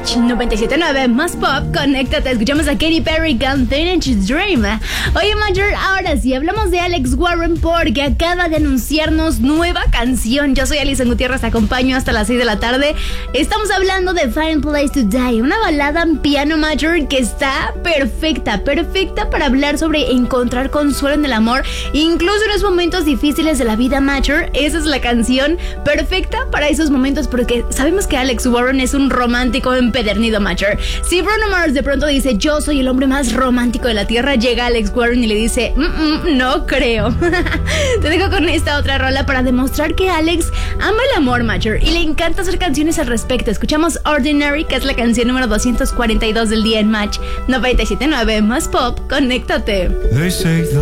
Match 97.9 más pop, conéctate. Escuchamos a Katy Perry con Teenage Dream. Oye, Major, ahora sí hablamos de Alex Warren porque acaba de anunciarnos nueva canción. Yo soy Alison Gutiérrez, te acompaño hasta las 6 de la tarde. Estamos hablando de Fine Place to Die, una balada en piano, Major, que está perfecta para hablar sobre encontrar consuelo en el amor, incluso en los momentos difíciles de la vida, Major. Esa es la canción perfecta para esos momentos, porque sabemos que Alex Warren es un romántico empedernido, Major. Si Bruno Mars de pronto dice yo soy el hombre más romántico de la tierra, llega Alex Warren y le dice no creo. Te dejo con esta otra rola para demostrar que Alex ama el amor, Major, y le encanta hacer canciones al respecto. Escuchamos Ordinary, que es la canción número 242 del día en Match 97.9 más pop, conéctate. They say the